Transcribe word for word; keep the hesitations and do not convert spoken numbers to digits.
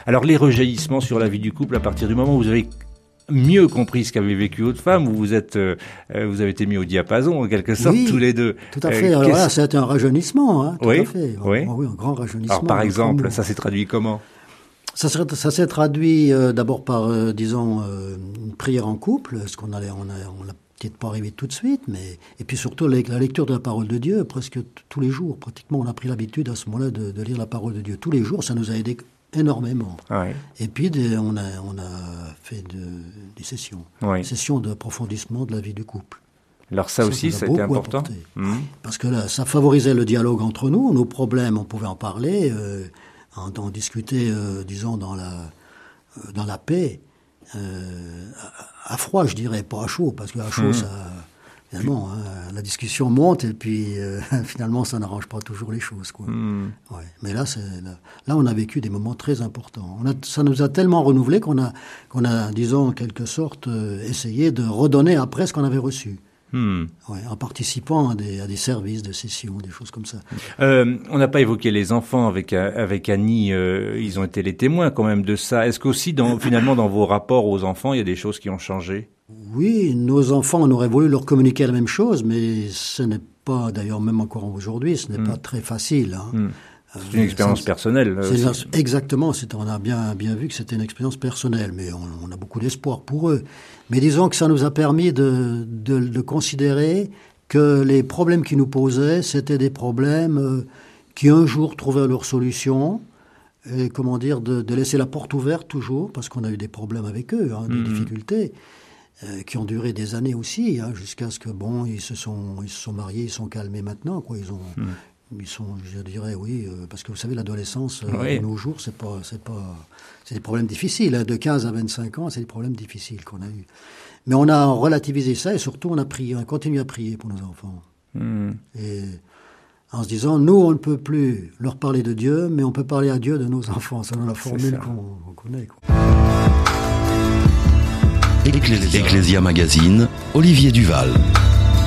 Alors les rejaillissements sur la vie du couple à partir du moment où vous avez mieux compris ce qu'avait vécu votre femme, où vous êtes, euh, vous avez été mis au diapason en quelque sorte oui, tous les deux. Tout à fait. Euh, Alors là, c'est un rajeunissement, hein, tout oui, à fait. Oui. Oh, oui, un grand rajeunissement. Alors par exemple, ça s'est traduit comment? Ça, ça s'est traduit euh, d'abord par, euh, disons, euh, une prière en couple, ce qu'on allait, on a, on l'a peut-être pas arrivé tout de suite, mais et puis surtout la, la lecture de la parole de Dieu, presque t- tous les jours, pratiquement, on a pris l'habitude à ce moment-là de, de lire la parole de Dieu tous les jours. Ça nous a aidé énormément. Ouais. Et puis des, on a, on a fait de, des sessions, Oui. des sessions d'approfondissement de la vie du couple. Alors ça, ça aussi, ça a été important. Mmh. Parce que là, ça favorisait le dialogue entre nous, nos problèmes, on pouvait en parler. Euh, En, en discuter, euh, disons, dans la, euh, dans la paix, euh, à, à froid, je dirais, pas à chaud, parce qu'à chaud, mmh. ça, finalement, hein, la discussion monte, et puis, euh, finalement, ça n'arrange pas toujours les choses, quoi. Mmh. Ouais. Mais là, c'est, là, là, on a vécu des moments très importants. On a, ça nous a tellement renouvelé qu'on a, qu'on a, disons, en quelque sorte, euh, essayé de redonner après ce qu'on avait reçu. Hmm. Ouais, en participant à des, à des services de session, des choses comme ça. Euh, on n'a pas évoqué les enfants avec, avec Annie, euh, ils ont été les témoins quand même de ça. Est-ce qu'aussi, dans, finalement, dans vos rapports aux enfants, il y a des choses qui ont changé? Oui, nos enfants, on aurait voulu leur communiquer la même chose, mais ce n'est pas, d'ailleurs même encore aujourd'hui, ce n'est hmm. pas très facile. Hein. Hmm. C'est une expérience ça, personnelle. C'est, exactement, c'est, on a bien, bien vu que c'était une expérience personnelle, mais on, on a beaucoup d'espoir pour eux. Mais disons que ça nous a permis de, de, de considérer que les problèmes qui nous posaient, c'était des problèmes euh, qui un jour trouvaient leur solution, et comment dire, de, de laisser la porte ouverte toujours, parce qu'on a eu des problèmes avec eux, hein, des mmh. difficultés, euh, qui ont duré des années aussi, hein, jusqu'à ce que, bon, ils se sont, ils se sont mariés, ils sont calmés maintenant, quoi, ils ont... Mmh. Ils sont, je dirais, oui, euh, parce que vous savez, l'adolescence, euh, oui. de nos jours, c'est pas, c'est pas, c'est des problèmes difficiles. Hein, de quinze à vingt-cinq ans, c'est des problèmes difficiles qu'on a eus. Mais on a relativisé ça et surtout, on a prié, on a continué à prier pour nos enfants. Mm. Et en se disant, nous, on ne peut plus leur parler de Dieu, mais on peut parler à Dieu de nos enfants, selon la formule qu'on, qu'on connaît. Quoi. Ecclesia Magazine, Olivier Duval.